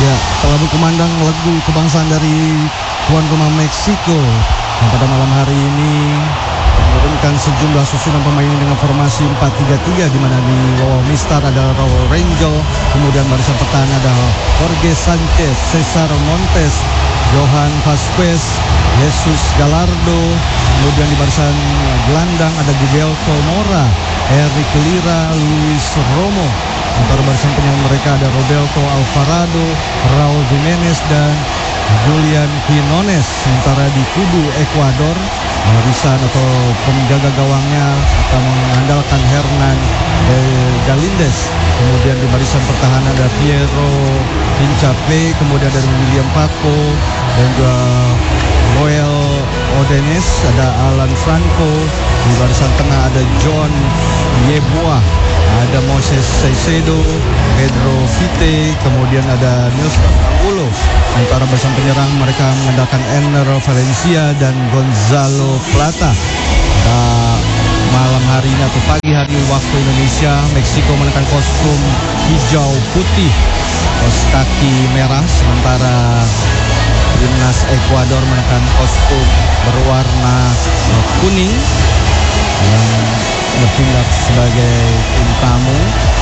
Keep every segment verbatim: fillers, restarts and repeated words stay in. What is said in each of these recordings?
Ya, telah berkumandang lagu kebangsaan dari tuan rumah Meksiko yang pada malam hari ini menurunkan sejumlah susunan pemain dengan formasi empat tiga tiga, di mana di bawah Mistar ada Raul Rangel, kemudian barisan pertahanan ada Jorge Sanchez, Cesar Montes, Johan Vasquez, Jesus Gallardo, kemudian di barisan gelandang ada Gidelto Mora, Eric Lira, Luis Romo. Antara barisan penyerang mereka ada Roberto Alvarado, Raul Jimenez dan Julian Quinones. Sementara di kubu Ekuador, barisan atau penjaga gawangnya akan mengandalkan Hernan eh, Galindez. Kemudian di barisan pertahanan ada Piero Hincapié, kemudian dari William Paco dan juga Joel Odenes, ada Alan Franco. Di barisan tengah ada John Yeboah, ada Moses Caicedo, Pedro Vite, kemudian ada Nilson Angulo. Antara barisan penyerang mereka mengandalkan Enner Valencia dan Gonzalo Plata. Pada malam hari ini atau pagi hari waktu Indonesia, Meksiko menekan kostum hijau putih, kaos kaki merah, sementara timnas Ekuador menekan kostum berwarna kuning yang bertindak sebagai tim tamu.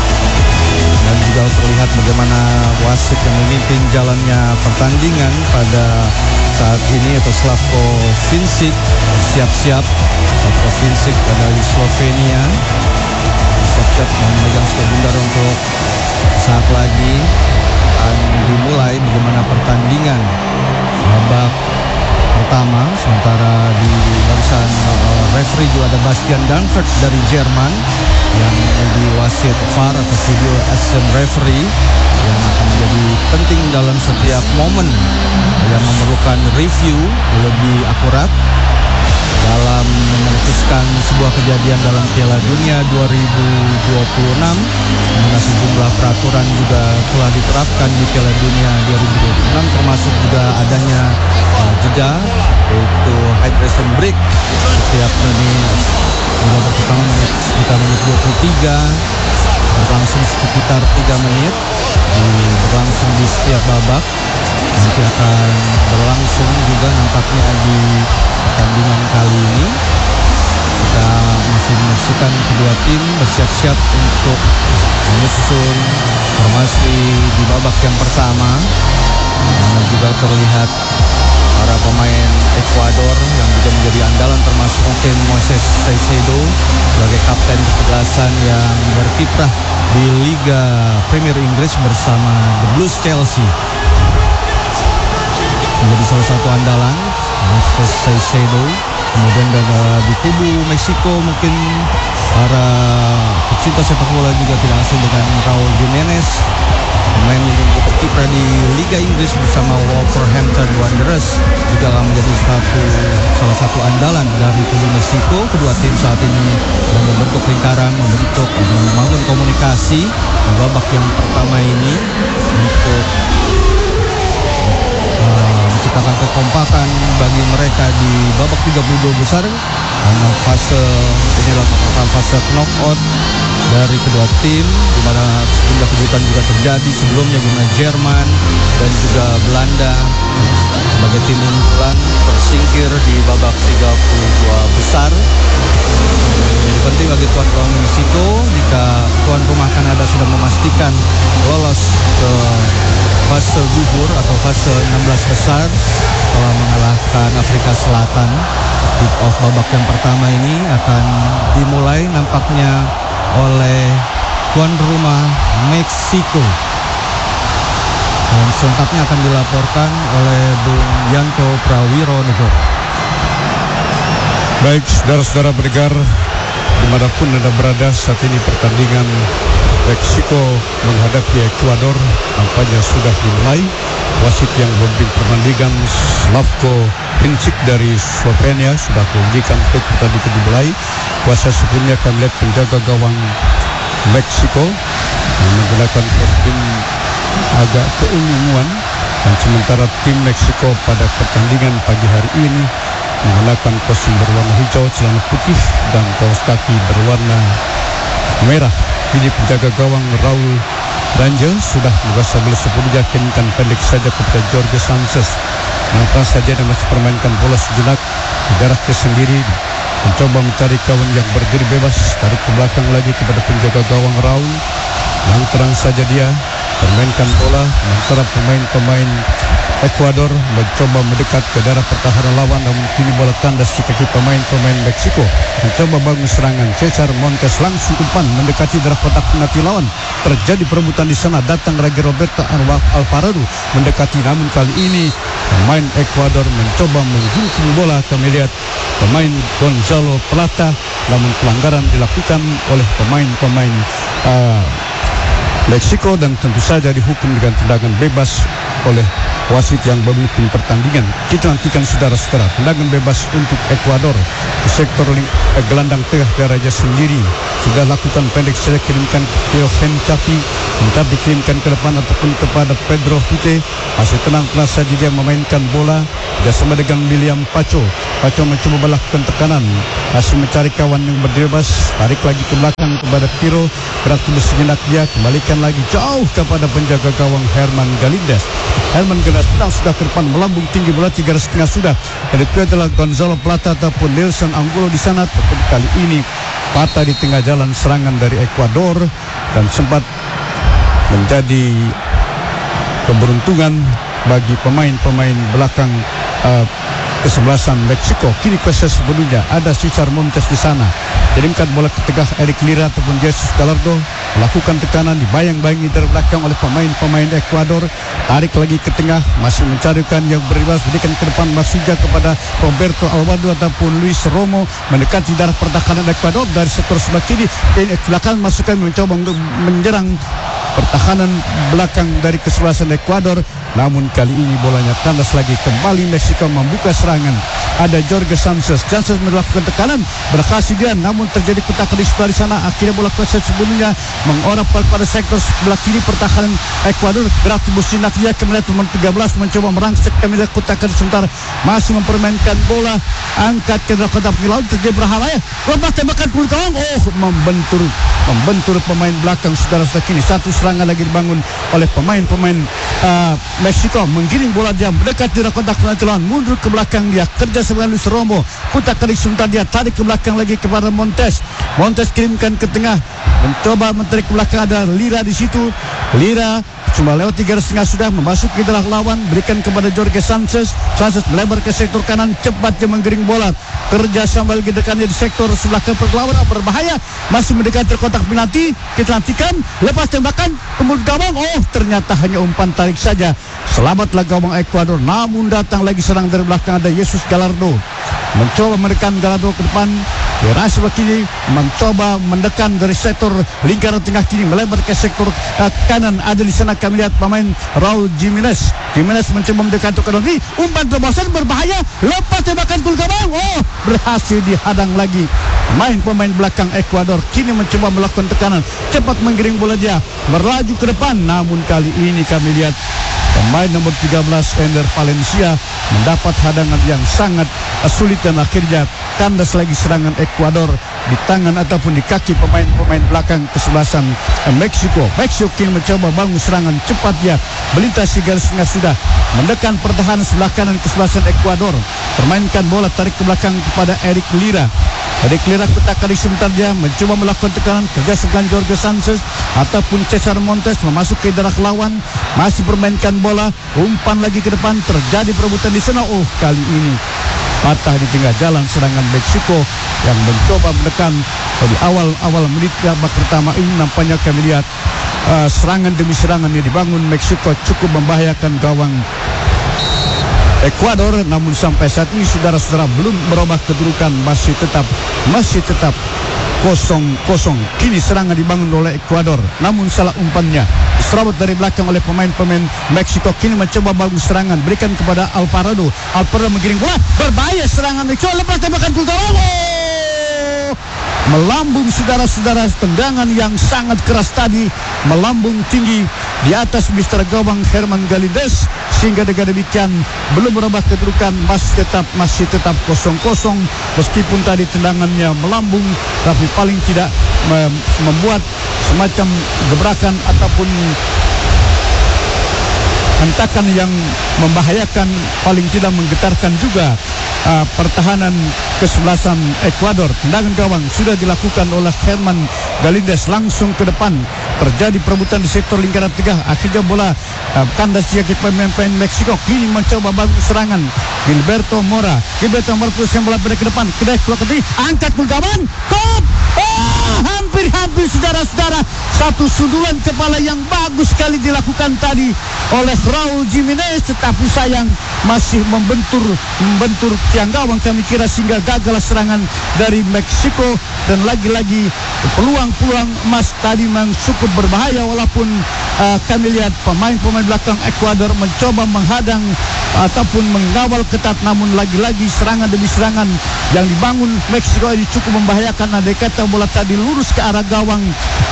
Dan juga terlihat bagaimana wasit yang memimpin jalannya pertandingan pada saat ini, atau Slavko Vincic siap-siap. Slavko Vincic dari Slovenia siap-siap memegang skor bundar untuk saat lagi akan dimulai bagaimana pertandingan babak pertama. Sementara di barisan uh, referee juga ada Bastian Danfert dari Jerman yang menjadi wasit V A R atau video assistant referee, yang akan menjadi penting dalam setiap momen yang memerlukan review lebih akurat dalam memutuskan sebuah kejadian dalam Piala Dunia dua ribu dua puluh enam, mana sejumlah peraturan juga telah diterapkan di Piala Dunia dua ribu dua puluh enam, termasuk juga adanya uh, jeda, yaitu hydration break setiap menit. Babak pertama menit sekitar menit dua puluh tiga, berlangsung sekitar tiga menit, di, berlangsung di setiap babak. Nanti akan berlangsung juga nampaknya di pertandingan kali ini. Kita masih menyaksikan kedua tim bersiap-siap untuk menyusun formasi di babak yang pertama. Nah, juga terlihat para pemain Ekuador yang juga menjadi andalan, termasuk mungkin Moses Caicedo sebagai kapten kesebelasan yang berkiprah di Liga Premier Inggris bersama The Blues Chelsea. Menjadi salah satu andalan Moses Caicedo. Kemudian dari di kubu Meksiko mungkin para pecinta sepak bola juga tidak asing dengan Raul Jimenez, pemain yang juga berkiprah di Liga Inggris bersama Wolverhampton Wanderers, juga akan menjadi satu salah satu andalan dari kubu Meksiko. Kedua tim saat ini sedang membentuk lingkaran, membentuk membangun komunikasi di babak yang pertama ini untuk menciptakan kekompakan bagi mereka di babak tiga puluh dua besar. Karena fase inilah merupakan fase knockout dari kedua tim, di mana sejumlah kejutan juga terjadi sebelumnya, di mana Jerman dan juga Belanda sebagai tim unggulan tersingkir di babak tiga puluh dua besar. Jadi penting bagi tuan rumah Meksiko jika tuan rumah Kanada sudah memastikan lolos ke fase gugur atau fase enam belas besar setelah mengalahkan Afrika Selatan. Kick off babak yang pertama ini akan dimulai nampaknya oleh tuan rumah Meksiko, dan selengkapnya akan dilaporkan oleh Bung Yanto Prawironegoro. Baik, saudara-saudara pendengar dimanapun Anda berada, saat ini pertandingan Meksiko menghadapi Ekuador nampaknya sudah dimulai. Wasit yang memimpin pertandingan Slavko Vincic dari Slovenia sudah menunjukkan untuk pertandingan dimulai. Kuasa sebelumnya kami lihat penjaga gawang Meksiko yang menggunakan kostum agak keunguan, dan sementara tim Meksiko pada pertandingan pagi hari ini menggunakan kostum berwarna hijau, celana putih dan kaos kaki berwarna merah. Ini penjaga gawang Raul Rangel sudah menguasai bola sepuluh yakinkan pendek saja kepada Jorge Sanchez. Maka saja dia masih permainkan bola sejenak di daerahnya sendiri, mencoba mencari kawan yang berdiri bebas, tarik ke belakang lagi kepada penjaga gawang Raul. Yang terang saja dia permainkan bola, sementara pemain-pemain Ekuador mencoba mendekat ke daerah pertahanan lawan, namun kini bola kandas di kaki pemain-pemain Meksiko. Mencoba bangun serangan, Cesar Montes langsung umpan mendekati daerah kotak penalti lawan. Terjadi perebutan di sana, datang lagi Roberto Alvarado mendekati, namun kali ini pemain Ekuador mencoba menggulung bola. Kami lihat pemain Gonzalo Plata, namun pelanggaran dilakukan oleh pemain-pemain uh, Meksiko dan tentu saja dihukum dengan tendangan bebas oleh wasit yang memimpin pertandingan. Kita nantikan saudara-saudara tendangan bebas untuk Ekuador di sektor eh, gelandang tengah daerahnya sendiri. Sudah lakukan pendek saja, kirimkan ke Johan Capi, minta dikirimkan ke depan ataupun kepada Pedro Pite. Masih tenang-tenang saja dia memainkan bola bersama dengan William Pacho. Pacho mencoba melakukan tekanan, masih mencari kawan yang berdebas, tarik lagi ke belakang kepada Piro. Berarti bersejenak dia kembalikan lagi jauh kepada penjaga gawang Herman Galindez. Herman Galindez sedang sudah ke depan, melambung tinggi bola tiga setengah sudah. Dan itu adalah Gonzalo Plata ataupun Nelson Angulo di sana. Tapi kali ini patah di tengah jalan serangan dari Ekuador dan sempat menjadi keberuntungan bagi pemain-pemain belakang uh, kesebelasan Meksiko. Kini kuasa sebelumnya ada Cesar Montes di sana. Kirimkan bola ke tengah Eric Lira ataupun Jesus Gallardo, melakukan tekanan, dibayang-bayangi dari belakang oleh pemain-pemain Ekuador. Tarik lagi ke tengah, masih mencarikan yang berimbas, berikan ke depan Masija kepada Roberto Alvarado ataupun Luis Romo mendekati darah pertahanan Ekuador dari sektor sebelah kiri. Ke belakang masukkan mencoba untuk menyerang pertahanan belakang dari kesebelasan Ekuador. Namun kali ini bolanya kandas lagi, kembali Meksiko membuka serangan. Ada Jorge Sanchez, Sanchez melakukan tekanan, berhasil dia, namun terjadi kutakan di sebelah sana. Akhirnya bola kuasa sebelumnya mengorak pada sektor sebelah kiri pertahanan Ekuador. Berarti Businak dia kemudian nomor tiga belas mencoba merangsek, kemudian kutakan sebentar masih mempermainkan bola, angkat ke dalam kotak penalti, terjadi berbahaya. Lepas tembakan kulit gawang, oh membentur membentur pemain belakang saudara-saudara. Kini satu serangan lagi dibangun oleh pemain-pemain uh, Meksiko, menggiring bola dia mendekat di kotak penalti lawan, mundur ke belakang dia, kerja dengan Luis Romo, putar kali sebentar dia, tarik ke belakang lagi kepada Montes. Montes kirimkan ke tengah, mencoba menarik ke belakang, ada Lira di situ. Lira cuma lewat tiga setengah sudah memasuki dalam lawan, berikan kepada Jorge Sanchez. Sanchez melebar ke sektor kanan, cepat dia menggiring bola, kerja sambil dekannya di sektor sebelah ke perlawanan, berbahaya, masih mendekati kotak penalti. Kita nantikan, lepas tembakan kemudian gawang, oh ternyata hanya umpan tarik saja. Selamatlah gawang Ekuador, namun datang lagi serang dari belakang, ada Jesus Gallardo mencoba menekan Gallardo ke depan. Di arah sebelah kiri mencoba mendekan dari sektor lingkaran tengah kiri, melebar ke sektor uh, kanan. Ada di sana kami lihat pemain Raul Jimenez. Jimenez mencoba mendekan ke kanan, umpan terobosan berbahaya, lepas tembakan gol gawang, oh berhasil dihadang lagi. Pemain-pemain belakang Ekuador kini mencoba melakukan tekanan, cepat menggiring bola dia, berlaju ke depan. Namun kali ini kami lihat pemain nomor tiga belas Ender Valencia mendapat hadangan yang sangat sulit dan akhirnya kandas lagi serangan Ekuador di tangan ataupun di kaki pemain-pemain belakang kesebelasan Meksiko. Meksiko kini mencoba bangun serangan, cepat dia melintasi garis tengah sudah, mendekan pertahanan sebelah kanan kesebelasan Ekuador, permainkan bola, tarik ke belakang kepada Eric Lira. Eric Lira ketak kali sebentar dia mencoba melakukan tekanan, kerja dengan Jorge Sanchez ataupun Cesar Montes memasuki daerah lawan, masih permainkan bola, umpan lagi ke depan, terjadi perebutan di sana. Oh kali ini patah di tengah jalan serangan Meksiko yang mencoba menekan di awal-awal menit babak pertama ini. Nampaknya kami lihat uh, serangan demi serangan yang dibangun Meksiko cukup membahayakan gawang Ekuador, namun sampai saat ini saudara-saudara belum merubah kedudukan, masih tetap masih tetap kosong kosong. Kini serangan dibangun oleh Ekuador, namun salah umpannya diserobot dari belakang oleh pemain-pemain Meksiko. Kini mencoba bangun serangan, berikan kepada Alvarado. Alvarado menggiring bola, berbahaya serangan Meksiko, lepas tembakan gol gawang, oh! Melambung saudara-saudara, tendangan yang sangat keras tadi melambung tinggi di atas mister gawang Herman Galindez, sehingga dengan demikian belum merubah kedudukan, masih tetap masih tetap kosong kosong. Meskipun tadi tendangannya melambung, tapi paling tidak mem- membuat semacam gebrakan ataupun hentakan yang membahayakan, paling tidak menggetarkan juga uh, pertahanan kesebelasan Ekuador. Tendangan gawang sudah dilakukan oleh Herman Galindez langsung ke depan. Terjadi perebutan di sektor lingkaran tengah. Akhirnya bola uh, kandas jika pemain-pemain Meksiko kini mencoba bangun serangan. Gilberto Mora, Gilberto Mora teruskan bola pada ke depan. Kedai keluar ke tengah, angkat gol gawang. Kop! Oh, hampir-hampir saudara-saudara. Satu sundulan kepala yang bagus sekali dilakukan tadi oleh Raul Jimenez, tetapi sayang masih membentur membentur tiang gawang kami kira sehingga gagal serangan dari Meksiko. Dan lagi-lagi peluang-peluang emas tadi memang cukup berbahaya, walaupun uh, kami lihat pemain-pemain belakang Ekuador mencoba menghadang ataupun mengawal ketat, namun lagi-lagi serangan demi serangan yang dibangun Meksiko ini cukup membahayakan. Andai kata bola tadi lurus ke arah gawang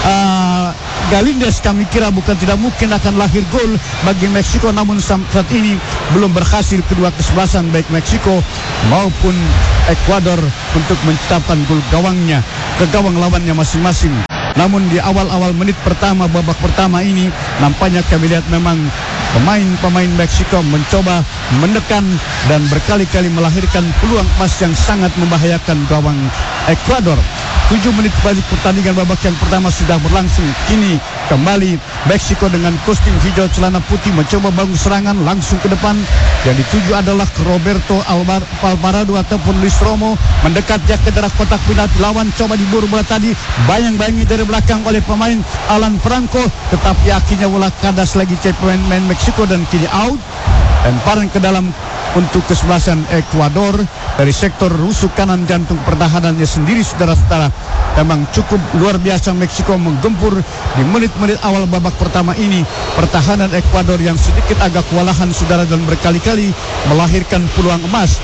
uh, Galindez, kami kira bukan tidak mungkin akan lahir gol bagi Meksiko, namun saat ini belum berhasil kedua kesebelasan baik Meksiko maupun Ekuador untuk menciptakan gol gawangnya ke gawang lawannya masing-masing. Namun di awal-awal menit pertama babak pertama ini nampaknya kami lihat memang pemain-pemain Meksiko mencoba menekan dan berkali-kali melahirkan peluang emas yang sangat membahayakan gawang Ekuador. tujuh menit balik pertandingan babak yang pertama sudah berlangsung. Kini kembali Meksiko dengan kostum hijau celana putih mencoba bangun serangan langsung ke depan. Yang dituju adalah Roberto Alvar- Alvarado ataupun Luis Romo, mendekat dia ke daerah kotak penalti. Lawan coba diburu bola tadi, bayang-bayangi dari belakang oleh pemain Alan Franco, tetapi akhirnya bola kandas lagi cek pemain-pemain Meksiko dan kini out. Lemparan ke dalam untuk kesebelasan Ekuador dari sektor rusuk kanan jantung pertahanannya sendiri, saudara-saudara. Memang cukup luar biasa Meksiko menggempur di menit-menit awal babak pertama ini. Pertahanan Ekuador yang sedikit agak kewalahan, saudara, dan berkali-kali melahirkan peluang emas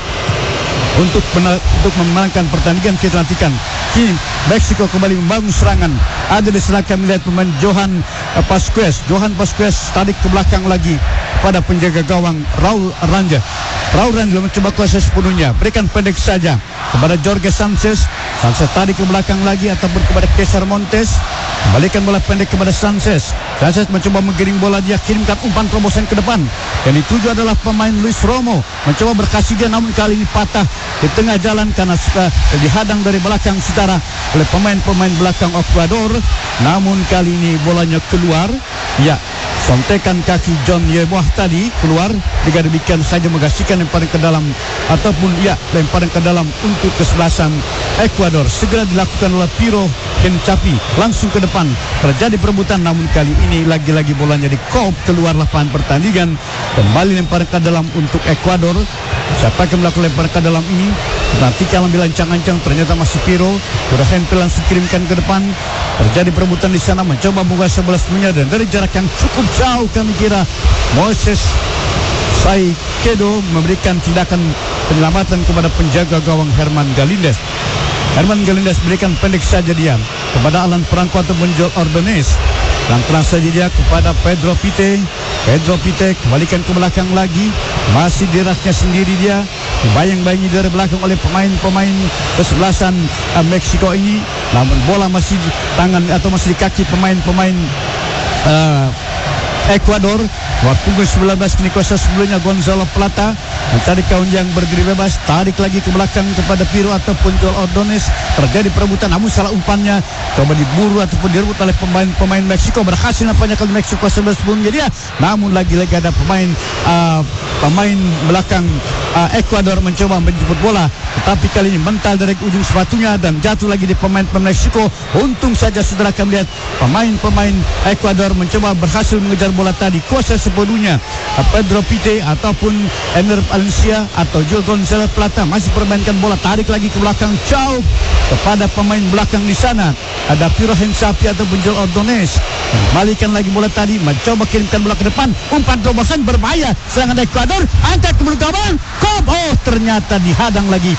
untuk mena- untuk memenangkan pertandingan. Kita nantikan. Kini Meksiko kembali membangun serangan. Ada di sana kami lihat pemain Johan uh, Pasquez. Johan Pasquez tarik ke belakang lagi pada penjaga gawang Raul Aranja. Raul Aranja mencoba kuasa sepenuhnya, berikan pendek saja kepada Jorge Sanchez. Sanchez tarik ke belakang lagi ataupun kepada Cesar Montes. Kembalikan bola pendek kepada Sanchez. Sanchez mencoba menggiring bola, dia kirimkan umpan terobosan ke depan. Yang dituju adalah pemain Luis Romo, mencoba berkasih dia, namun kali ini patah di tengah jalan karena suka dihadang dari belakang, saudara, oleh pemain-pemain belakang Ekuador. Namun kali ini bolanya keluar. Ya, sontekan kaki John Yeboah tadi keluar. Jika demikian saja mengasihkan lemparan ke dalam ataupun ya lemparan ke dalam untuk kesebelasan Ekuador. Segera dilakukan oleh Piro Hencapi langsung ke depan. Terjadi perebutan, namun kali ini lagi-lagi bolanya di kop keluar lapangan pertandingan. Kembali lemparan ke dalam untuk Ekuador. Siapa yang melakukan lemparan ke dalam ini? Nanti kalau ambil ancang-ancang, ternyata masih Piro. Sudah Hempel langsung kirimkan ke depan. Terjadi perebutan di sana, mencoba membuka sebelas punya, dan dari jarak yang cukup jauh kami kira Moses Saikedo memberikan tindakan penyelamatan kepada penjaga gawang Herman Galindez. Herman Galindez berikan pendek saja dia kepada Alan Franco ataupun Joel Ordonez. Langkah saja dia kepada Pedro Pite. Pedro Pite kembalikan ke belakang lagi. Masih dirasnya sendiri dia. Bayang-bayangi dari belakang oleh pemain-pemain kesebelasan uh, Meksiko ini. Namun bola masih di tangan atau masih di kaki pemain-pemain uh, Ekuador. Waktu ke sembilan belas kini kuasa sebelumnya Gonzalo Plata mencari kawan yang berdiri bebas, tarik lagi ke belakang kepada Piro ataupun Joel Ordonez. Terjadi perebutan, namun salah umpannya coba diburu ataupun direbut oleh pemain-pemain Meksiko. Berhasil nampaknya kalau Meksiko sebelas sebelumnya dia, namun lagi-lagi ada pemain uh, pemain belakang uh, Ekuador mencoba menjemput bola, tetapi kali ini mental dari ujung sepatunya dan jatuh lagi di pemain-pemain Meksiko. Untung saja saudara kami lihat pemain-pemain Ekuador mencoba berhasil mengejar bola tadi. Kuasa sepenuhnya Pedro Pite ataupun Ener Valencia atau Joel Gonzalo Plata masih permainkan bola, tarik lagi ke belakang jauh kepada pemain belakang di sana. Ada Piro Hencapi ataupun Joel Ordonez. Kembalikan lagi bola tadi, mencoba kirimkan bola ke depan. Umpan terobosan berbahaya, serangan Ekuador, angkat ke belakang, kop, oh ternyata dihadang lagi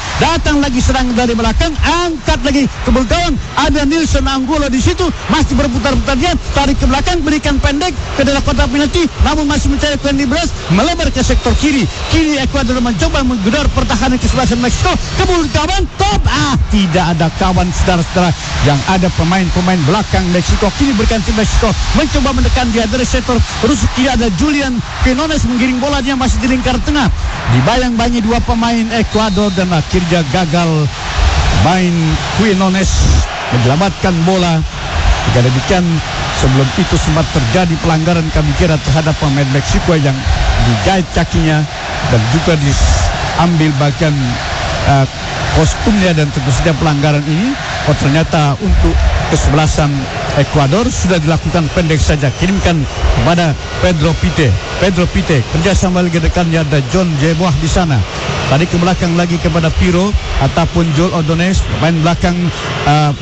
Datang lagi serang dari belakang, angkat lagi ke gawang. Ada Nilson Angulo di situ, masih berputar-putar dia, tarik ke belakang, berikan pendek ke dalam kotak penalti, namun masih mencari Quentin Bras, melebar ke sektor kiri. Kiri Ekuador mencoba menggedor pertahanan kesebelasan Meksiko. Ke mulut kawan, top. Ah, tidak ada kawan, saudara-saudara. Yang ada pemain-pemain belakang Meksiko. Kini berganti Meksiko mencoba mendekan dia dari sektor rusuk kiri. Ada Julian Quinones menggiring bola, dia masih di lingkar tengah. Dibayang-bayangi dua pemain Ekuador dan akhirnya gagal. Main Quinones menyelamatkan bola. Jika demikian, sebelum itu sempat terjadi pelanggaran kami kira terhadap pemain Meksiko yang digait kakinya dan juga diambil bagian uh, kostumnya, dan tentu saja pelanggaran ini oh ternyata untuk kesebelasan Ekuador sudah dilakukan pendek saja. Kirimkan kepada Pedro Pite. Pedro Pite kerjasama lagi dekannya ada John Jeboah di sana. Tadi ke belakang lagi kepada Piro ataupun Joel Ordonez, pemain belakang uh,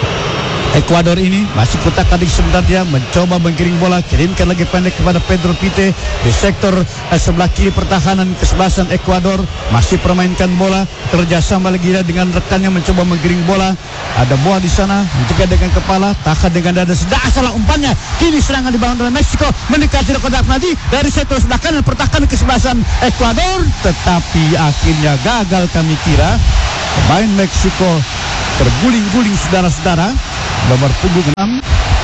Ekuador ini masih kutak-katik sebentar, dia mencoba menggiring bola, kirimkan lagi pendek kepada Pedro Pite di sektor eh, sebelah kiri pertahanan kesebelasan Ekuador, masih permainkan bola, kerjasama lagi dengan rekannya mencoba menggiring bola. Ada Boa di sana, menjaga dengan kepala, tahan dengan dada, sudah salah umpannya. Kini serangan dibangun oleh Meksiko mendekati kotak penalti dari sektor sebelah kanan pertahanan kesebelasan Ekuador, tetapi akhirnya gagal kami kira. Pemain Meksiko terguling-guling, saudara-saudara. Nomor punggung enam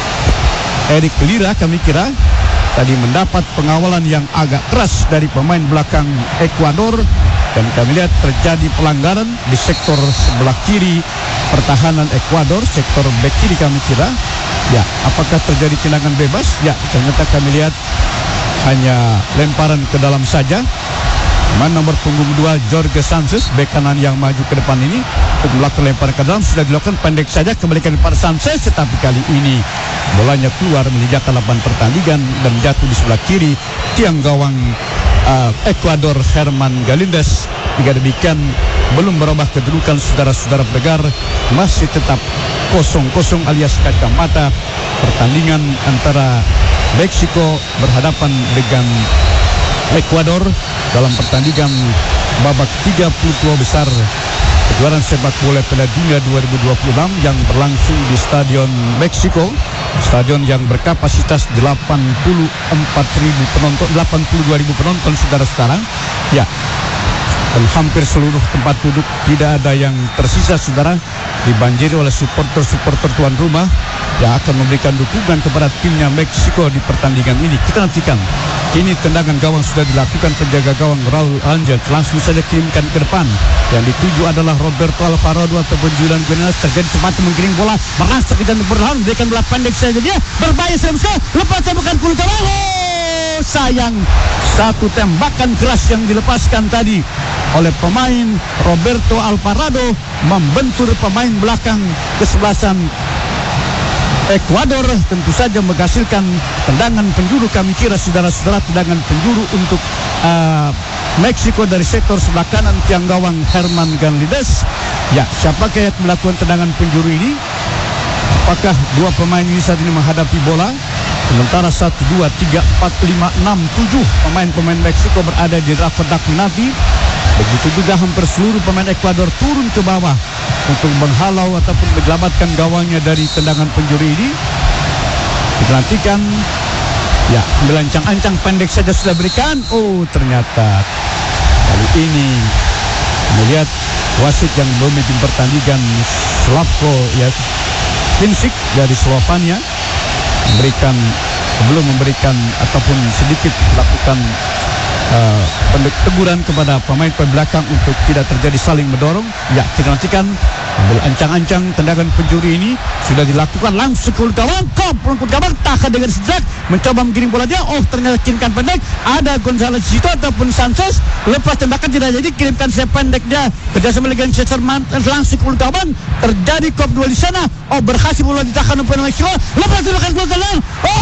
Eric Lira kami kira tadi mendapat pengawalan yang agak keras dari pemain belakang Ekuador, dan kami lihat terjadi pelanggaran di sektor sebelah kiri pertahanan Ekuador, sektor back kiri kami kira. Ya, apakah terjadi tendangan bebas? Ya, ternyata kami lihat hanya lemparan ke dalam saja. Pemain nomor punggung dua Jorge Sanchez, bek kanan yang maju ke depan ini untuk melakukan lemparan ke dalam, sudah dilakukan pendek saja, kembalikan kepada Sanchez, tetapi kali ini bolanya keluar menginjakan lapangan pertandingan dan jatuh di sebelah kiri tiang gawang uh, Ekuador Herman Galindez. Jika demikian, belum berubah kedudukan saudara-saudara pendengar, masih tetap kosong-kosong alias kacamata. Pertandingan antara Meksiko berhadapan dengan Ekuador dalam pertandingan babak tiga puluh dua besar kejuaraan sepak bola Piala Dunia dua ribu dua puluh enam yang berlangsung di Stadion Meksiko, stadion yang berkapasitas delapan puluh empat ribu penonton, delapan puluh dua ribu penonton, saudara-saudara. Ya, dan hampir seluruh tempat duduk tidak ada yang tersisa, saudara, dibanjiri oleh supporter-supporter tuan rumah yang akan memberikan dukungan kepada timnya Meksiko di pertandingan ini. Kita nantikan. Kini tendangan gawang sudah dilakukan penjaga gawang Raul Angel, langsung saja kirimkan ke depan. Yang dituju adalah Roberto Alvarado ataupun Julian Quinones, terjadi sempat menggiring bola, merasa kita berlawan, berikan bola pendek saja dia, berbahaya serem sekali, lepas tembakan kulit gawang. Oh, sayang, satu tembakan keras yang dilepaskan tadi oleh pemain Roberto Alvarado membentur pemain belakang kesebelasan Ekuador, tentu saja menghasilkan tendangan penjuru. Kami kira, saudara-saudara, tendangan penjuru untuk uh, Meksiko dari sektor sebelah kanan tiang gawang Herman Galindez. Ya, siapakah yang melakukan tendangan penjuru ini? Apakah dua pemain ini saat ini menghadapi bola? Sementara satu, dua, tiga, empat, lima, enam, tujuh pemain-pemain Meksiko berada di dalam kotak penalti. Begitu juga hampir seluruh pemain Ekuador turun ke bawah untuk menghalau ataupun menyelamatkan gawangnya dari tendangan penjuru ini. Kita nantikan. Ya, ambil-ancang-ancang pendek saja sudah berikan. Oh, ternyata kali ini melihat wasit yang memimpin pertandingan Slavko ya Pinsik dari Slovenia memberikan belum memberikan ataupun sedikit melakukan uh, teguran kepada pemain belakang untuk tidak terjadi saling mendorong. Ya, kita nantikan. Ambil ancang-ancang tendangan penjuri ini sudah dilakukan langsung ke gawang, kop pelengkut gawang, tahan dengan sejak, mencoba menggiring bola dia. Oh, ternyata kirimkan pendek. Ada Gonzalez Zito ataupun Sanchez, lepas tembakan tidak jadi, kirimkan saya pendek dia kerjasama dengan Cesarman, langsung ke gawang. Terjadi kop dua di sana. Oh, berhasil bola ditahan oleh pemain Meksiko. Lepas tembakan ke gawang.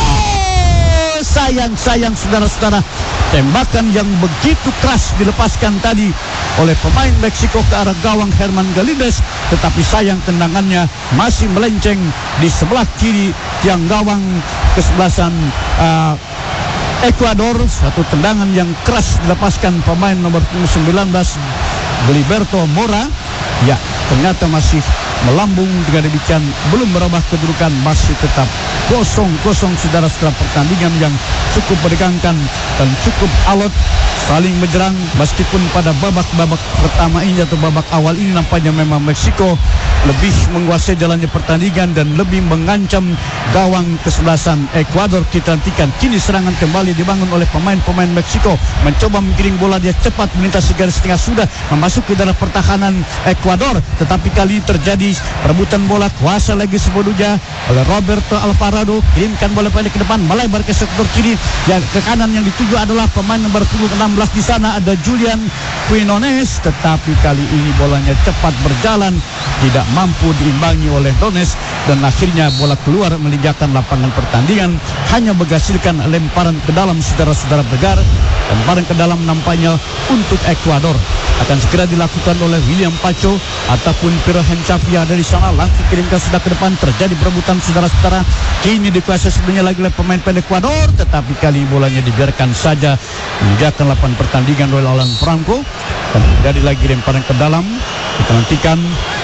Oh, sayang-sayang saudara-saudara, tembakan yang begitu keras dilepaskan tadi oleh pemain Meksiko ke arah gawang Herman Galindez, tetapi sayang tendangannya masih melenceng di sebelah kiri tiang gawang kesebelasan uh, Ekuador. Satu tendangan yang keras dilepaskan pemain nomor sembilan belas Gilberto Mora. Ya, ternyata masih melambung dengan demikian belum merubah kedudukan, masih tetap kosong kosong saudara-saudara. Pertandingan yang cukup menegangkan dan cukup alot, saling menyerang meskipun pada babak-babak pertama ini atau babak awal ini nampaknya memang Meksiko lebih menguasai jalannya pertandingan dan lebih mengancam gawang kesebelasan Ekuador. Kita nantikan kini serangan kembali dibangun oleh pemain-pemain Meksiko, mencoba menggiring bola, dia cepat melintasi garis tengah, sudah memasuki dalam pertahanan Ekuador, tetapi kali ini terjadi perebutan bola, kuasa lagi sepenuhnya oleh Roberto Alvarado, kirimkan bola pendek ke depan, melebar ke sektor kiri, yang ke kanan yang dituju adalah pemain nomor punggung enam belas, di sana ada Julian Quinones, tetapi kali ini bolanya cepat berjalan, tidak mampu diimbangi oleh Dones, dan akhirnya bola keluar meninggalkan lapangan pertandingan, hanya menghasilkan lemparan ke dalam saudara-saudara Bergar. Lemparan ke dalam nampaknya untuk Ekuador akan segera dilakukan oleh William Pacho ataupun Piro Hencapia dari sana, langsung kirimkan sudah ke depan, terjadi perebutan saudara-saudara, kini dikuasai sebenarnya lagi oleh pemain pendek Ekuador, tetapi kali bolanya dibiarkan saja meninggalkan lapangan pertandingan oleh Alan Franco, dan terjadi lagi lemparan ke dalam. Kita nantikan,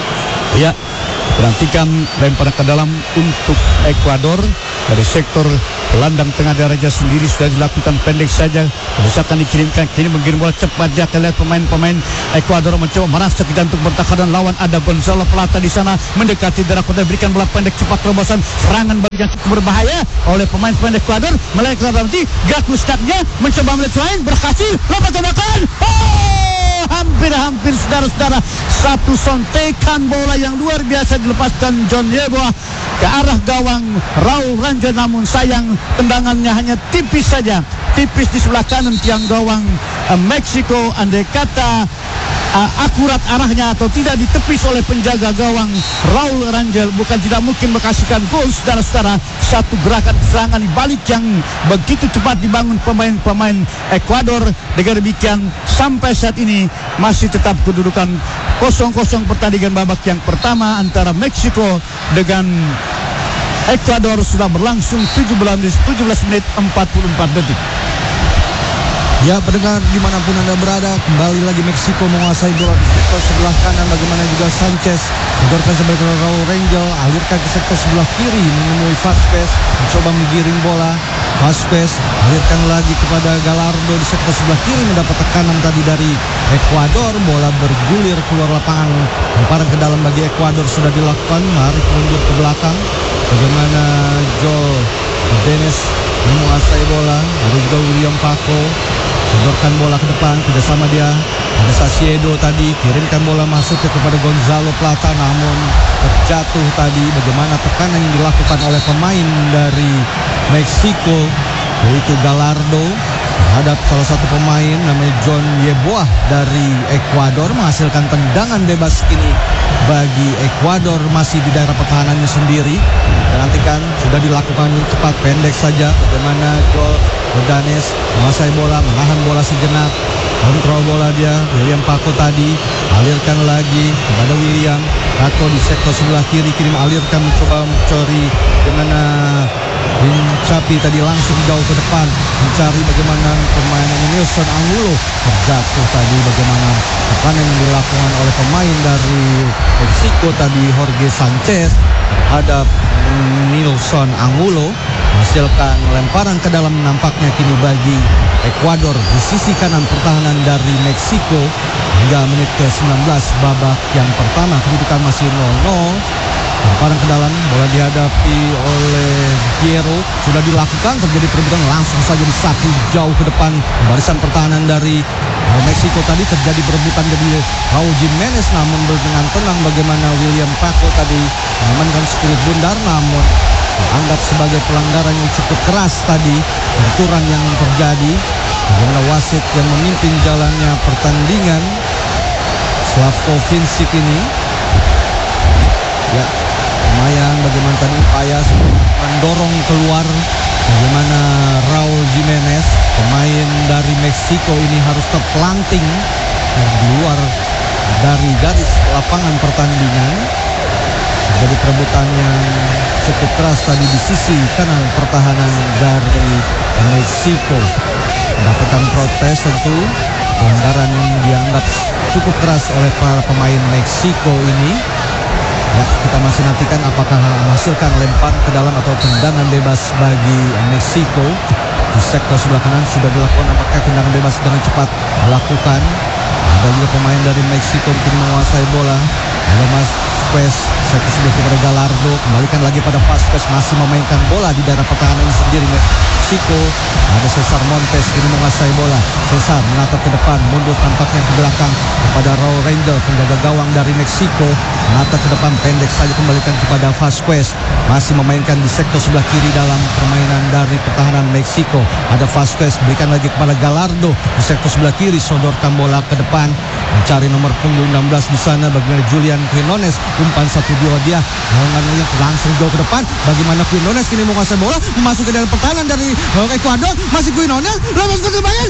ya, Perhatikan lemparan ke dalam untuk Ekuador dari sektor gelandang tengah Daraja sendiri sudah dilakukan pendek saja, desakan dikirimkan, kini mengirim bola cepat. Dia akan lihat pemain-pemain Ekuador mencoba merasa kita untuk bertahan, dan lawan ada Gonzalo Plata di sana mendekati darah kota, berikan bola pendek cepat, terobosan serangan bagian cukup berbahaya oleh pemain-pemain Ekuador. Melakukan nanti Gakus Kaknya mencoba melihat lain, berhasil lompat tembakan. Oh, hampir-hampir saudara-saudara, satu sontekan bola yang luar biasa dilepaskan John Yeboah ke arah gawang Raul Rangel, namun sayang tendangannya hanya tipis saja, tipis di sebelah kanan tiang gawang uh, Meksiko. Andai kata uh, akurat arahnya atau tidak ditepis oleh penjaga gawang Raul Rangel, bukan tidak mungkin menghasilkan gol saudara-saudara. Satu gerakan serangan balik yang begitu cepat dibangun pemain-pemain Ekuador. Dengan demikian sampai saat ini masih tetap kedudukan kosong kosong pertandingan babak yang pertama antara Meksiko dengan Ekuador sudah berlangsung tujuh belas menit empat puluh empat detik. Ya, pendengar dimanapun Anda berada, kembali lagi Meksiko menguasai bola di sektor sebelah kanan. Bagaimana juga Sanchez menggorkan sebagai Raul Rangel, alirkan ke sektor sebelah kiri menemui Vasquez, mencoba menggiring bola. Vasquez alirkan lagi kepada Gallardo di sektor sebelah kiri, mendapat tekanan tadi dari Ekuador. Bola bergulir keluar lapangan, lemparan ke dalam bagi Ekuador sudah dilakukan. Mari mundur ke belakang. Bagaimana Joel Dennis menguasai bola, ada juga William Paco menggorkan bola ke depan, tidak sama dia. Ada Sasiedo tadi, kirimkan bola masuk ke kepada Gonzalo Plata, namun terjatuh tadi. Bagaimana tekanan yang dilakukan oleh pemain dari Meksiko, yaitu Gallardo, terhadap salah satu pemain namanya John Yeboah dari Ekuador, menghasilkan tendangan bebas kini bagi Ekuador masih di daerah pertahanannya sendiri. Dan nantikan sudah dilakukan cepat pendek saja. Bagaimana Joel Ordanes menguasai bola, menahan bola sejenak, kontrol bola dia. William Paco tadi alirkan lagi kepada William Paco di sektor sebelah kiri, kirim alirkan mencoba mencuri. Bagaimana Capi tadi langsung jauh ke depan mencari bagaimana pemain Nelson Angulo terjatuh tadi. Bagaimana tekanan yang dilakukan oleh pemain dari Meksiko tadi, Jorge Sanchez terhadap Nelson Angulo, menghasilkan lemparan ke dalam nampaknya kini bagi Ekuador di sisi kanan pertahanan dari Meksiko. Hingga menit ke sembilan belas babak yang pertama, kedudukan masih nol nol. Lemparan ke dalam, bola dihadapi oleh Piero, sudah dilakukan, terjadi perebutan, langsung saja disapu jauh ke depan barisan pertahanan dari Meksiko tadi. Terjadi perebutan dari Raul Jimenez, namun dengan tenang bagaimana William Paco tadi mengamankan spirit bundar, namun dianggap sebagai pelanggaran yang cukup keras tadi, benturan yang terjadi. Bagaimana wasit yang memimpin jalannya pertandingan, Slavko Vincic ini, ya lumayan bagaimana tadi upaya mendorong keluar. Bagaimana Raul Jimenez, pemain dari Meksiko ini harus terpelanting di luar dari garis lapangan pertandingan. Jadi perebutan yang cukup keras tadi di sisi kanan pertahanan dari Meksiko. Mendapatkan protes tentu pelanggaran yang dianggap cukup keras oleh para pemain Meksiko ini. Ya, kita masih nantikan apakah menghasilkan lempar ke dalam atau tendangan bebas bagi Meksiko. Di sektor sebelah kanan sudah dilakukan apakah tendangan bebas dengan cepat dilakukan. Ada juga pemain dari Meksiko kini menguasai bola. Ada Mas Vasquez, sektor sebelah kepada Gallardo, kembalikan lagi pada Vasquez, masih memainkan bola di daerah pertahanan ini sendiri Meksiko. Ada Cesar Montes kini menguasai bola. Cesar menatap ke depan, mundur tampaknya ke belakang kepada Raul Reyndel, penjaga gawang dari Meksiko. Menatap ke depan, pendek saja kembalikan kepada Vasquez, masih memainkan di sektor sebelah kiri dalam permainan dari pertahanan Meksiko. Ada Vasquez, berikan lagi kepada Gallardo di sektor sebelah kiri, sodorkan bola ke depan, mencari nomor punggung enam belas di sana bagaimana Julian Quinones, umpan satu dua dia mengalirnya langsung jauh ke depan. Bagaimana Quinones kini menguasai bola, masuk ke dalam pertahanan dari uh, Ekuador, masih Quinones, lepas ke depan,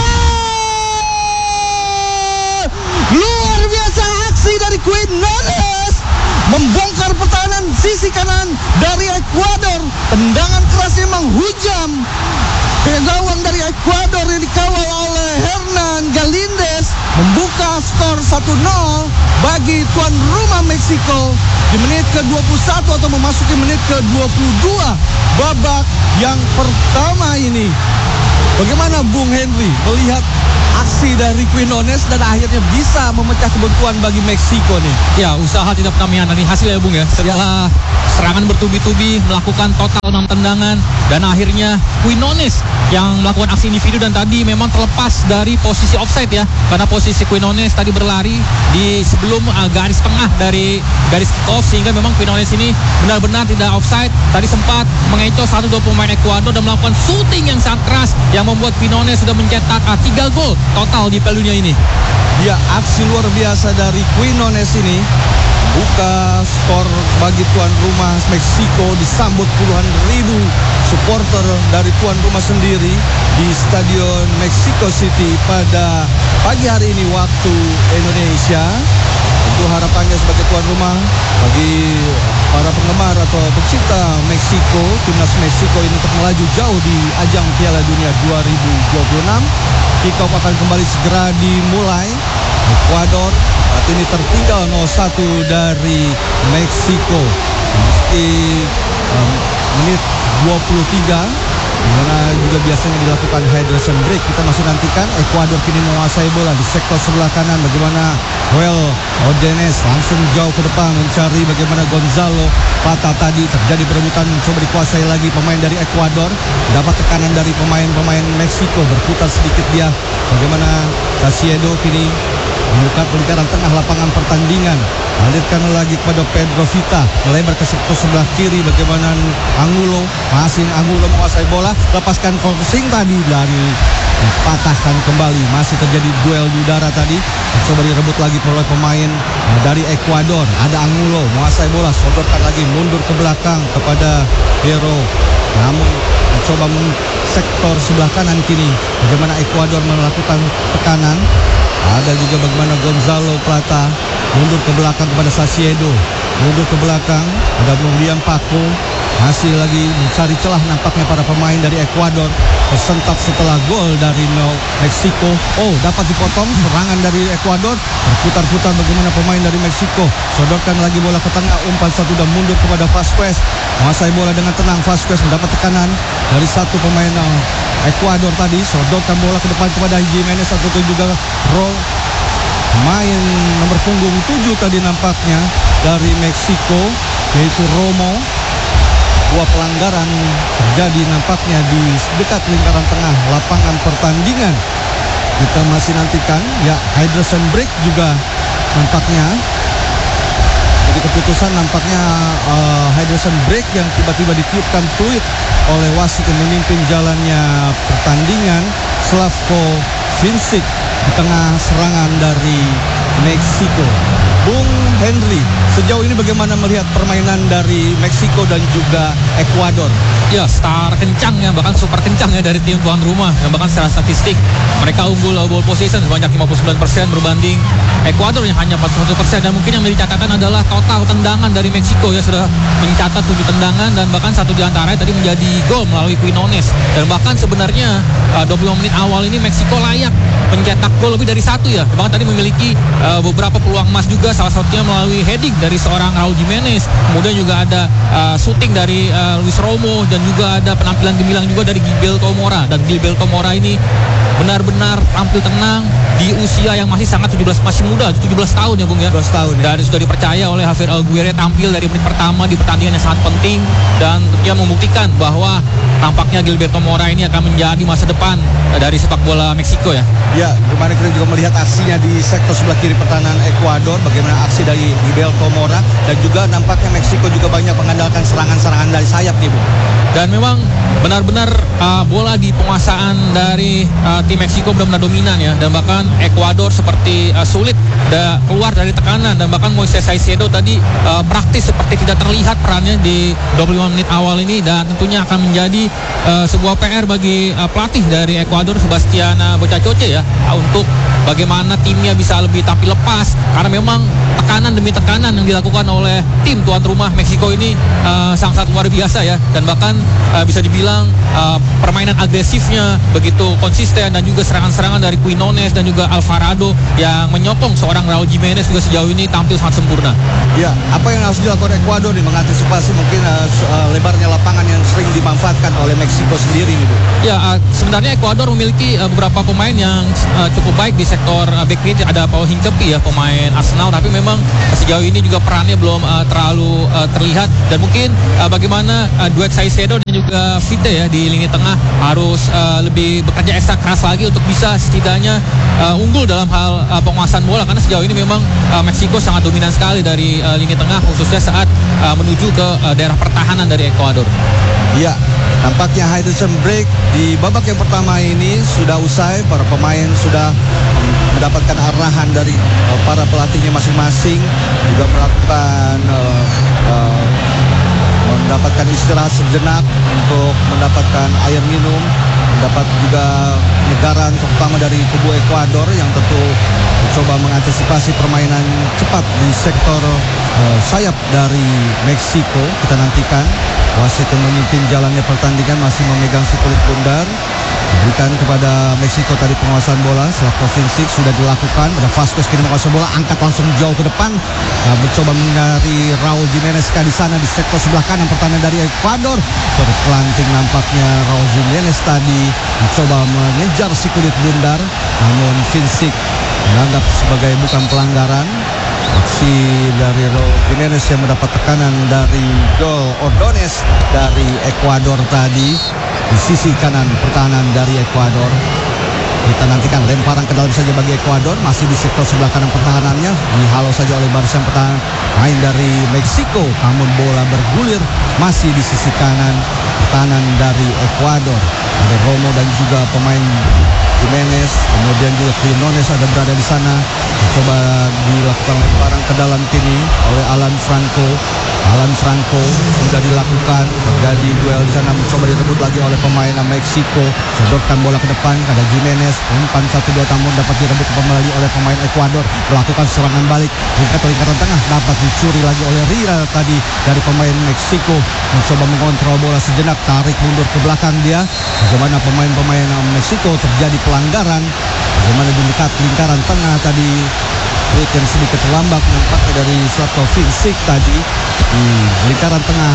gol! Luar biasa aksi dari Quinones, membongkar pertahanan sisi kanan dari Ekuador. Tendangan kerasnya menghujam gawang dari Ekuador yang dikawal oleh Hernan Galíndez, membuka skor satu nol bagi tuan rumah Meksiko di menit ke dua puluh satu atau memasuki menit ke dua puluh dua babak yang pertama ini. Bagaimana Bung Henry melihat aksi dari Quinones dan akhirnya bisa memecah kebuntuan bagi Meksiko nih? Ya, usaha tidak pernah mengkhianati hasil ya Bung ya. Setelah serangan bertubi-tubi, melakukan total enam tendangan, dan akhirnya Quinones yang melakukan aksi individu, dan tadi memang terlepas dari posisi offside ya, karena posisi Quinones tadi berlari di sebelum uh, garis tengah dari garis kick off, sehingga memang Quinones ini benar-benar tidak offside. Tadi sempat mengecoh satu dua pemain Ekuador dan melakukan shooting yang sangat keras yang membuat Quinones sudah mencetak uh, tiga gol total di Piala Dunia ini. Ya, aksi luar biasa dari Quinones ini buka skor bagi tuan rumah Meksiko, disambut puluhan ribu supporter dari tuan rumah sendiri di Stadion Mexico City pada pagi hari ini waktu Indonesia. Tentu harapannya sebagai tuan rumah bagi para penggemar atau pecinta Meksiko, timnas Meksiko ini untuk melaju jauh di ajang Piala Dunia dua ribu dua puluh enam. Kick-off akan kembali segera dimulai. Ekuador saat ini tertinggal nol satu dari Meksiko meski um, menit dua puluh tiga, dimana juga biasanya dilakukan hydration break. Kita masih nantikan. Ekuador kini menguasai bola di sektor sebelah kanan. Bagaimana Joel Odenes langsung jauh ke depan mencari bagaimana Gonzalo Plata. Tadi terjadi perebutan, mencoba dikuasai lagi pemain dari Ekuador, dapat tekanan dari pemain-pemain Meksiko, berputar sedikit dia. Bagaimana Casiedo kini membuka lingkaran tengah lapangan pertandingan, alirkan lagi kepada Pedro Vita, melebar ke sektor sebelah kiri. Bagaimana Angulo, masih Angulo menguasai bola, lepaskan crossing tadi dari patahkan kembali. Masih terjadi duel di udara tadi, coba direbut lagi oleh pemain dari Ekuador. Ada Angulo menguasai bola, sodorkan lagi, mundur ke belakang kepada Hero, namun mencoba sektor sebelah kanan kini. Bagaimana Ekuador melakukan tekanan. Ada juga bagaimana Gonzalo Plata mundur ke belakang kepada Sasiedo, mundur ke belakang. Ada William Paco, masih lagi mencari celah nampaknya para pemain dari Ekuador. Tersentak setelah gol dari Meksiko. Oh, dapat dipotong serangan dari Ekuador. Berputar-putar bagaimana pemain dari Meksiko, sodorkan lagi bola ke tengah, umpan satu dan mundur kepada Vasquez. Menguasai bola dengan tenang. Vasquez mendapat tekanan dari satu pemain Ekuador tadi, sodorkan bola ke depan kepada Jimenez, atau juga Ro, main nomor punggung tujuh tadi nampaknya dari Meksiko, yaitu Romo. Dua pelanggaran terjadi nampaknya di dekat lingkaran tengah lapangan pertandingan. Kita masih nantikan ya, hydration break juga nampaknya. Jadi keputusan nampaknya uh, hydration break yang tiba-tiba ditiupkan fluid oleh wasit yang memimpin jalannya pertandingan, Slavko Vincic, di tengah serangan dari Meksiko. Bung Henry, sejauh ini bagaimana melihat permainan dari Meksiko dan juga Ekuador? Ya, star kencang ya, bahkan super kencang ya dari tim tuan rumah. Dan bahkan secara statistik mereka unggul uh, ball possession sebanyak lima puluh sembilan persen berbanding Ekuador yang hanya empat puluh satu persen. Dan mungkin yang dicatatkan adalah total tendangan dari Meksiko ya, sudah mencatat tujuh tendangan dan bahkan satu di antaranya tadi menjadi gol melalui Quinones. Dan bahkan sebenarnya uh, dua puluh lima menit awal ini Meksiko layak mencetak gol lebih dari satu ya. Bahkan tadi memiliki uh, beberapa peluang emas juga, salah satunya melalui heading dari seorang Raul Jimenez. Kemudian juga ada uh, shooting dari uh, Luis Romo dan juga ada penampilan gemilang juga dari Gilberto Mora. Dan Gilberto Mora ini benar-benar tampil tenang di usia yang masih sangat tujuh belas, masih muda, tujuh belas tahun ya Bung ya. tujuh belas tahun ya. Dan sudah dipercaya oleh Javier Alguerre tampil dari menit pertama di pertandingan yang sangat penting dan tentunya membuktikan bahwa tampaknya Gilberto Mora ini akan menjadi masa depan dari sepak bola Meksiko ya. Ya, kemarin kita juga melihat aksinya di sektor sebelah kiri pertahanan Ekuador, bagaimana aksi dari Gilberto Mora, dan juga nampaknya Meksiko juga banyak mengandalkan serangan-serangan dari sayap nih Bu. Dan memang benar-benar uh, bola di penguasaan dari uh, tim Meksiko benar-benar dominan ya, dan bahkan Ekuador seperti uh, sulit da, keluar dari tekanan, dan bahkan Moises Caicedo tadi uh, praktis seperti tidak terlihat perannya di dua puluh lima menit awal ini, dan tentunya akan menjadi uh, sebuah P R bagi uh, pelatih dari Ekuador Sebastian uh, Bocacoce ya, uh, untuk bagaimana timnya bisa lebih tampil lepas, karena memang tekanan demi tekanan yang dilakukan oleh tim tuan rumah Meksiko ini uh, sangat luar biasa ya, dan bahkan uh, bisa dibilang uh, permainan agresifnya begitu konsisten, dan juga serangan-serangan dari Quinones dan juga Alvarado yang menyokong seorang Raul Jimenez juga sejauh ini tampil sangat sempurna. Ya, apa yang harus dilakukan Ekuador nih mengantisipasi mungkin uh, uh, lebarnya lapangan yang sering dimanfaatkan oleh Meksiko sendiri nih Bu? Ya, uh, sebenarnya Ekuador memiliki uh, beberapa pemain yang uh, cukup baik di sektor uh, back kiri. Ada Paul Hincapie ya, pemain Arsenal, tapi memang sejauh ini juga perannya belum uh, terlalu uh, terlihat, dan mungkin uh, bagaimana uh, duet Caicedo dan juga Vite ya di lini tengah harus uh, lebih bekerja ekstra keras lagi untuk bisa setidaknya uh, unggul dalam hal uh, penguasaan bola, karena sejauh ini memang uh, Meksiko sangat dominan sekali dari uh, lini tengah, khususnya saat uh, menuju ke uh, daerah pertahanan dari Ekuador. Ya, tampaknya hydration break di babak yang pertama ini sudah usai. Para pemain sudah mendapatkan arahan dari uh, para pelatihnya masing-masing, juga melakukan uh, uh, mendapatkan istirahat sejenak untuk mendapatkan air minum, mendapat juga penyegaran terutama dari kubu Ekuador yang tentu mencoba mengantisipasi permainan cepat di sektor uh, sayap dari Meksiko. Kita nantikan wasit yang memimpin jalannya pertandingan masih memegang si kulit bundar, diberikan kepada Meksiko tadi penguasaan bola. Setelah Vincic sudah dilakukan, ada Vasquez kini menguasai bola, angkat langsung jauh ke depan, nah, mencoba mencari Raul Jimenez di sana di sektor sebelah kanan pertahanan dari Ekuador. Terpelanting nampaknya Raul Jimenez tadi mencoba mengejar si kulit bundar, namun Vincic menganggap sebagai bukan pelanggaran. Aksi dari Raul Jimenez yang mendapat tekanan dari Joel Ordonez dari Ekuador tadi di sisi kanan pertahanan dari Ekuador. Kita nantikan lemparan ke dalam saja bagi Ekuador, masih di sektor sebelah kanan pertahanannya, dihalau saja oleh barisan pertahanan main dari Meksiko, namun bola bergulir masih di sisi kanan pertahanan dari Ekuador. Ada Romo dan juga pemain Jimenez, kemudian juga Quinones ada berada di sana. Coba dilakukan lemparan ke dalam kini oleh Alan Franco. Alan Franco sudah dilakukan, terjadi duel di sana, mencoba direbut lagi oleh pemain Meksiko. Sodorkan bola ke depan, ada Jimenez, umpan satu dua tamu dapat direbut kembali oleh pemain Ekuador. Melakukan serangan balik, lingkar ke lingkaran tengah, dapat dicuri lagi oleh Rira tadi dari pemain Meksiko. Mencoba mengontrol bola sejenak, tarik mundur ke belakang dia. Bagaimana pemain-pemain Meksiko terjadi pelanggaran, bagaimana di dekat lingkaran tengah tadi yang sedikit terlambat nampaknya dari Zlatko Vincic tadi di lingkaran tengah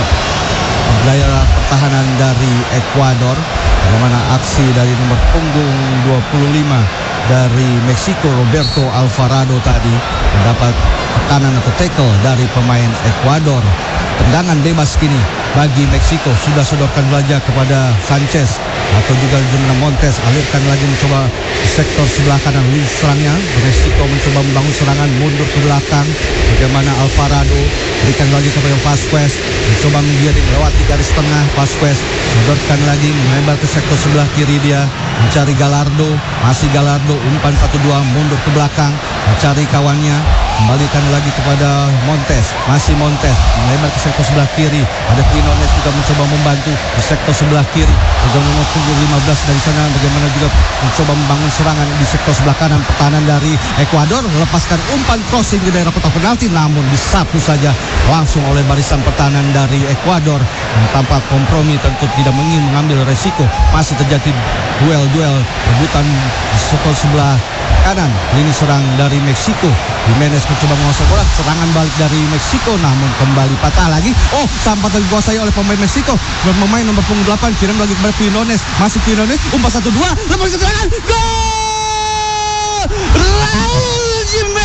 daerah pertahanan dari Ekuador. Bagaimana aksi dari nomor punggung dua puluh lima dari Meksiko Roberto Alvarado tadi mendapat tekanan atau tackle dari pemain Ekuador. Tendangan bebas kini bagi Meksiko, sudah sodorkan saja kepada Sanchez atau juga Jumna Montes, alirkan lagi mencoba di sektor sebelah kanan. Lini serangnya Meksiko mencoba membangun serangan mundur ke belakang. Bagaimana Alvarado berikan lagi kepada Vasquez, mencoba menggiring lewati garis tengah. Vasquez sodorkan lagi melebar ke sektor sebelah kiri, dia mencari Gallardo, masih Gallardo, umpan satu dua mundur ke belakang mencari kawannya. kembalikan lagi kepada Montes, masih Montes melebar ke sektor sebelah kiri, ada Quinones juga mencoba membantu di sektor sebelah kiri, juga nomor punggung lima belas dari sana bagaimana juga mencoba membangun serangan di sektor sebelah kanan. Pertahanan dari Ekuador lepaskan umpan crossing ke daerah kotak penalti, namun disapu saja langsung oleh barisan pertahanan dari Ekuador. Dan tanpa kompromi tentu tidak ingin mengambil resiko, masih terjadi duel-duel rebutan di sektor sebelah kanan lini serang dari Meksiko. Jimenez mencoba menguasai bola, serangan balik dari Meksiko namun kembali patah lagi. Oh, sampai dikuasai oleh pemain Meksiko. Pemain nomor punggung delapan kirim lagi kepada Quinones, masih Quinones, umpan satu dua, lepas ke serangan, gol! Raul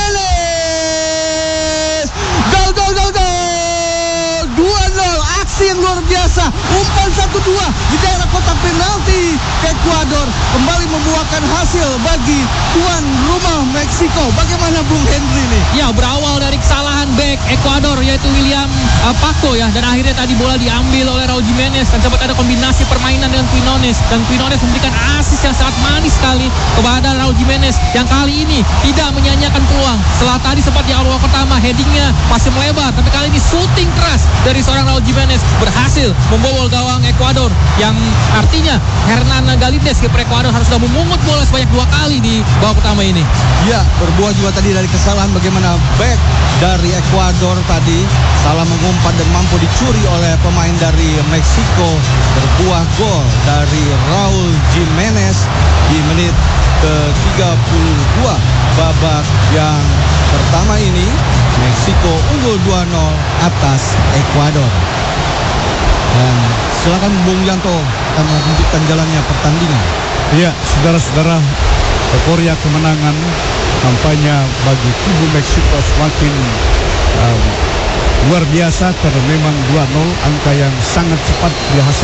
Jimenez! Gol, gol, gol, gol! dua nol, aksi yang luar biasa, umpan satu dua di daerah kotak penalti. Ekuador kembali membuahkan hasil bagi tuan rumah Meksiko. Bagaimana Bung Henry nih? Ya, berawal dari kesalahan bek Ekuador yaitu William uh, Paco ya, dan akhirnya tadi bola diambil oleh Raul Jimenez dan sempat ada kombinasi permainan dengan Quinones, dan Quinones memberikan asis yang sangat manis sekali kepada Raul Jimenez yang kali ini tidak menyanyiakan peluang. Setelah tadi sempat di awal pertama headingnya masih melebar, tapi kali ini shooting keras dari seorang Raul Jimenez berhasil membobol gawang Ekuador, yang artinya Hernan Galíndez kiper Ekuador harus sudah memungut bola sebanyak dua kali di babak pertama ini. Ya, berbuah juga tadi dari kesalahan bagaimana back dari Ekuador tadi salah mengumpat dan mampu dicuri oleh pemain dari Meksiko. Berbuah gol dari Raul Jimenez di menit ke tiga puluh dua babak yang pertama ini. Meksiko unggul dua nol atas Ekuador. Dan silakan Bung Yanto akan melanjutkan jalannya pertandingan. Ya, saudara-saudara, euforia kemenangan kampanye bagi kubu Meksiko semakin um, luar biasa karena memang dua nol, angka yang sangat cepat dihasilkan